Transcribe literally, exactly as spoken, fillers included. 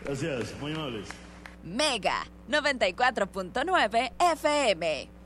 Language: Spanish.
Gracias, muy amables. Mega noventa y cuatro punto nueve F M.